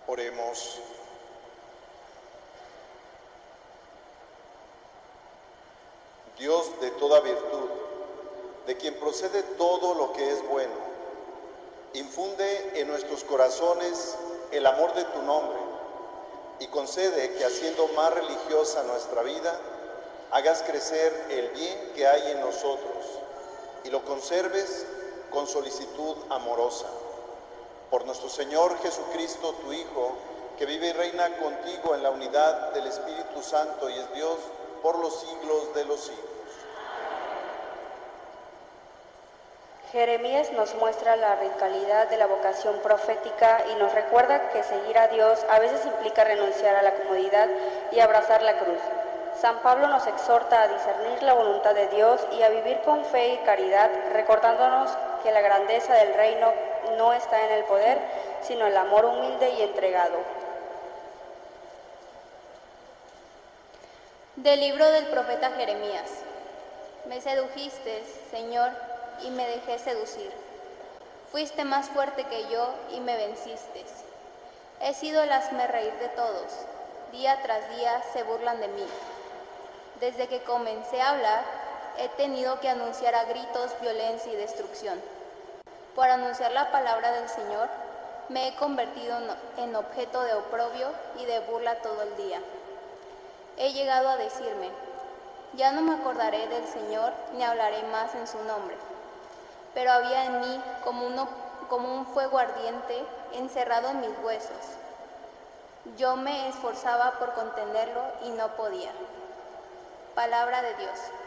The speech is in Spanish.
Oremos. Dios de toda virtud, de quien procede todo lo que es bueno, infunde en nuestros corazones el amor de tu nombre y concede que, haciendo más religiosa nuestra vida, hagas crecer el bien que hay en nosotros y lo conserves con solicitud amorosa. Por nuestro Señor Jesucristo, tu Hijo, que vive y reina contigo en la unidad del Espíritu Santo y es Dios por los siglos de los siglos. Jeremías nos muestra la radicalidad de la vocación profética y nos recuerda que seguir a Dios a veces implica renunciar a la comodidad y abrazar la cruz. San Pablo nos exhorta a discernir la voluntad de Dios y a vivir con fe y caridad, recordándonos que la grandeza del reino no está en el poder, sino en el amor humilde y entregado. Del libro del profeta Jeremías. Me sedujiste, Señor, y me dejé seducir. Fuiste más fuerte que yo y me venciste. He sido el hazmerreír de todos. Día tras día se burlan de mí. Desde que comencé a hablar, he tenido que anunciar a gritos violencia y destrucción. Por anunciar la palabra del Señor, me he convertido en objeto de oprobio y de burla todo el día. He llegado a decirme, ya no me acordaré del Señor ni hablaré más en su nombre. Pero había en mí como un fuego ardiente encerrado en mis huesos. Yo me esforzaba por contenerlo y no podía. Palabra de Dios.